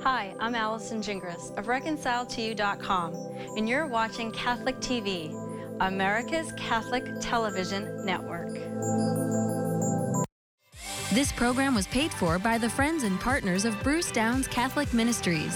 Hi, I'm Allison Gingras of ReconciledToYou.com, and you're watching Catholic TV, America's Catholic Television Network. This program was paid for by the friends and partners of Bruce Downs Catholic Ministries.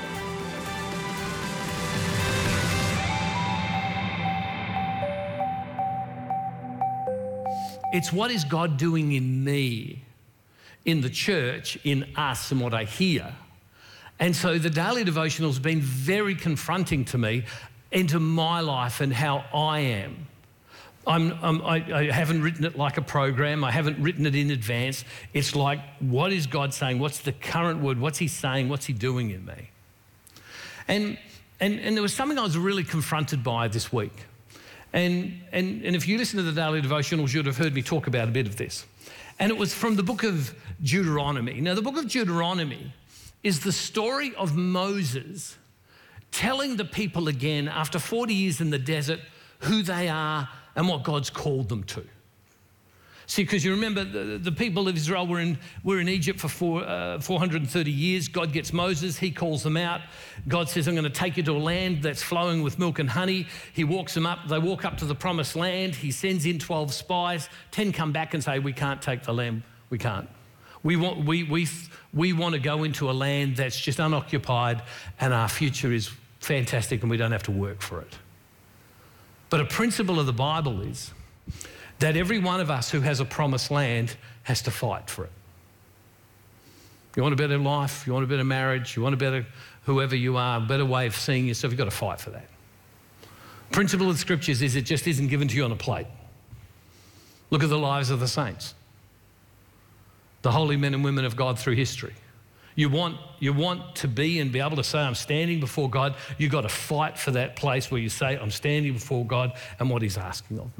It's what is God doing in me, in the church, in us, and what I hear. And so the daily devotional has been very confronting to me into my life and how I am. I haven't written it like a program. I haven't written it in advance. It's like, what is God saying? What's the current word? What's he saying? What's he doing in me? And there was something I was really confronted by this week. And if you listen to the daily devotionals, you'd have heard me talk about a bit of this. And it was from the book of Deuteronomy. Now, the book of Deuteronomy is the story of Moses telling the people again, after 40 years in the desert, who they are and what God's called them to. See, because you remember the people of Israel were in Egypt for 430 years. God gets Moses, he calls them out. God says, I'm going to take you to a land that's flowing with milk and honey. He walks them up. They walk up to the promised land. He sends in 12 spies. 10 come back and say, we can't take the land. We can't. We want to go into a land that's just unoccupied and our future is fantastic and we don't have to work for it. But a principle of the Bible is that every one of us who has a promised land has to fight for it. You want a better life, you want a better marriage, you want a better, whoever you are, a better way of seeing yourself, you've got to fight for that. Principle of the scriptures is it just isn't given to you on a plate. Look at the lives of the saints, the holy men and women of God through history. You want to be and be able to say, I'm standing before God. You've got to fight for that place where you say, I'm standing before God and what he's asking of me.